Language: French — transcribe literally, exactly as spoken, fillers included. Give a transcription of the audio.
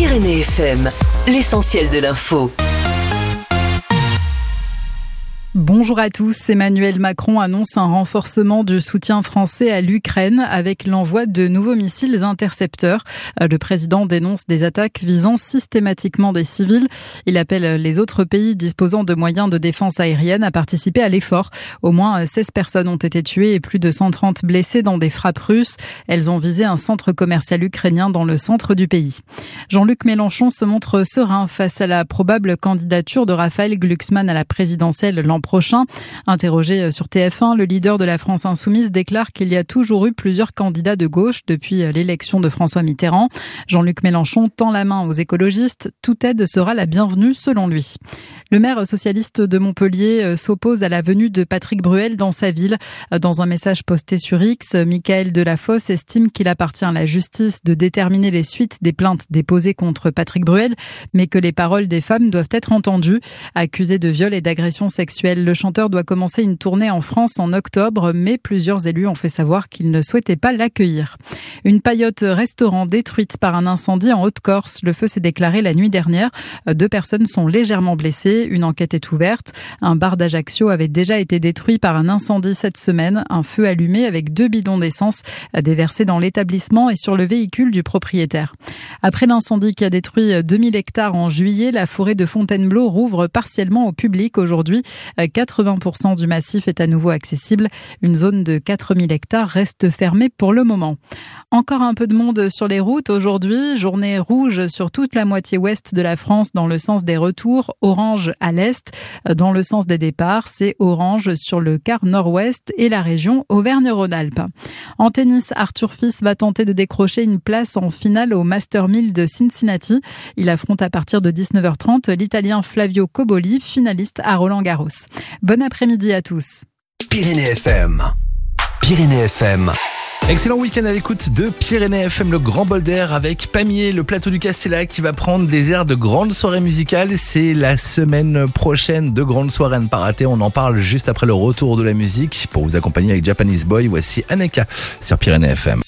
Pyrénées F M, l'essentiel de l'info. Bonjour à tous. Emmanuel Macron annonce un renforcement du soutien français à l'Ukraine avec l'envoi de nouveaux missiles intercepteurs. Le président dénonce des attaques visant systématiquement des civils. Il appelle les autres pays disposant de moyens de défense aérienne à participer à l'effort. Au moins seize personnes ont été tuées et plus de cent trente blessées dans des frappes russes. Elles ont visé un centre commercial ukrainien dans le centre du pays. Jean-Luc Mélenchon se montre serein face à la probable candidature de Raphaël Glucksmann à la présidentielle l'an prochain. Interrogé sur T F un, le leader de la France Insoumise déclare qu'il y a toujours eu plusieurs candidats de gauche depuis l'élection de François Mitterrand. Jean-Luc Mélenchon tend la main aux écologistes. Toute aide sera la bienvenue selon lui. Le maire socialiste de Montpellier s'oppose à la venue de Patrick Bruel dans sa ville. Dans un message posté sur X, Michaël Delafosse estime qu'il appartient à la justice de déterminer les suites des plaintes déposées contre Patrick Bruel, mais que les paroles des femmes doivent être entendues. Accusé de viol et d'agression sexuelle, le chanteur doit commencer une tournée en France en octobre, mais plusieurs élus ont fait savoir qu'ils ne souhaitaient pas l'accueillir. Une paillote restaurant détruite par un incendie en Haute-Corse. Le feu s'est déclaré la nuit dernière. Deux personnes sont légèrement blessées. Une enquête est ouverte. Un bar d'Ajaccio avait déjà été détruit par un incendie cette semaine. Un feu allumé avec deux bidons d'essence déversés dans l'établissement et sur le véhicule du propriétaire. Après l'incendie qui a détruit deux mille hectares en juillet, la forêt de Fontainebleau rouvre partiellement au public aujourd'hui. quatre-vingts pour cent du massif est à nouveau accessible. Une zone de quatre mille hectares reste fermée pour le moment. Encore un peu de monde sur les routes aujourd'hui. Journée rouge sur toute la moitié ouest de la France dans le sens des retours. Orange à l'est. Dans le sens des départs, c'est orange sur le quart nord-ouest et la région Auvergne-Rhône-Alpes. En tennis, Arthur Fils va tenter de décrocher une place en finale au Master mille de Cincinnati. Il affronte à partir de dix-neuf heures trente l'Italien Flavio Cobolli, finaliste à Roland-Garros. Bon après-midi à tous. Pyrénées F M. Pyrénées F M. Excellent week-end à l'écoute de Pyrénées F M, le grand bol d'air avec Pamiers, le plateau du Castellac qui va prendre des airs de grandes soirées musicales. C'est la semaine prochaine de grandes soirées à ne pas rater. On en parle juste après le retour de la musique. Pour vous accompagner avec Japanese Boy, voici Aneka sur Pyrénées F M.